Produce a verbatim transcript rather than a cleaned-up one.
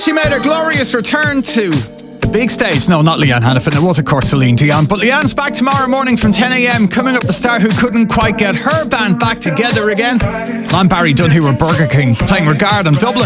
she made her glorious return to the big stage. No, not Leanne Hannafin. It was, of course, Celine Dion. But Leanne's back tomorrow morning from ten a.m. Coming up, the star who couldn't quite get her band back together again. I'm Barry Dunn, who were Burger King playing Regard in Dublin.